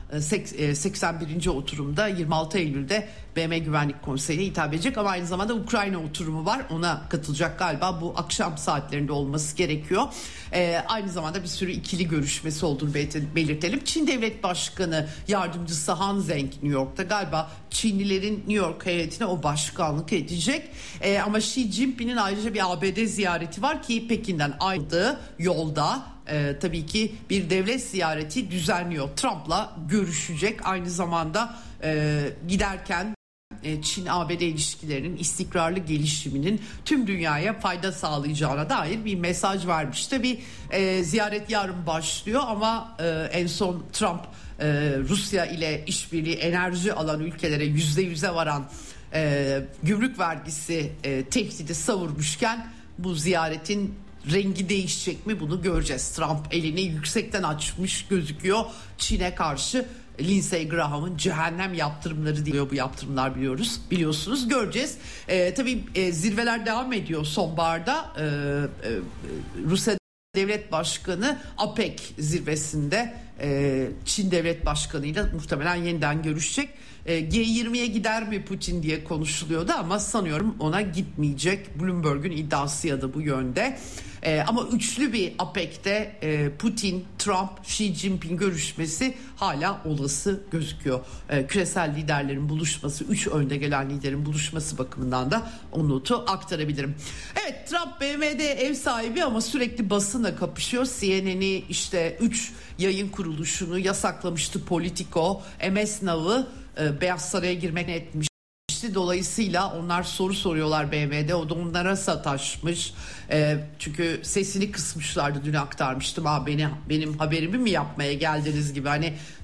81. oturumda 26 Eylül'de BM Güvenlik Konseyi'ne hitap edecek ama aynı zamanda Ukrayna oturumu var. Ona katılacak galiba, bu akşam saatlerinde olması gerekiyor. Aynı zamanda bir sürü ikili görüşmesi olduğunu belirtelim. Çin Devlet Başkanı Yardımcısı Han Zheng New York'ta, galiba Çinlilerin New York heyetine o başkanlık edecek. Ama Xi Jinping'in ayrıca bir ABD ziyareti var ki Pekin'den ayrıldığı yolda tabii ki bir devlet ziyareti düzenliyor. Trump'la görüşecek. Aynı zamanda giderken Çin-ABD ilişkilerinin istikrarlı gelişiminin tüm dünyaya fayda sağlayacağına dair bir mesaj vermiş. Tabii ziyaret yarın başlıyor ama en son Trump Rusya ile işbirliği enerji alan ülkelere %100'e varan gümrük vergisi tehdidi savurmuşken bu ziyaretin rengi değişecek mi, bunu göreceğiz. Trump elini yüksekten açmış gözüküyor Çin'e karşı. Lindsey Graham'ın cehennem yaptırımları diyor, bu yaptırımlar biliyorsunuz, göreceğiz. Tabii zirveler devam ediyor sonbaharda. Rusya Devlet Başkanı APEC zirvesinde Çin Devlet Başkanı ile muhtemelen yeniden görüşecek. G20'ye gider mi Putin diye konuşuluyordu ama sanıyorum ona gitmeyecek. Bloomberg'un iddiası ya da bu yönde. Ama üçlü bir APEC'te Putin, Trump, Xi Jinping görüşmesi hala olası gözüküyor. Küresel liderlerin buluşması, 3 önde gelen liderin buluşması bakımından da o notu aktarabilirim. Evet, Trump BM'de ev sahibi ama sürekli basınla kapışıyor. CNN'i, işte 3 yayın kuruluşunu yasaklamıştı Politico. MS Now'ı Beyaz Saray'a girmek etmiş. Dolayısıyla onlar soru soruyorlar BM'de, o da onlara sataşmış. Çünkü sesini kısmışlardı, dün aktarmıştım. Benim haberimi mi yapmaya geldiniz gibi, hani